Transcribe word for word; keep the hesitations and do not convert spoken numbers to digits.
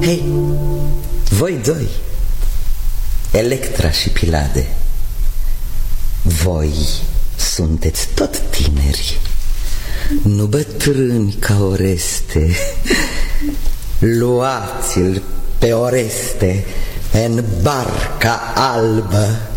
Hei, voi doi, Electra și Pilade, voi sunteți tot tineri, nu bătrâni ca Oreste. Luați-l pe Oreste în barca albă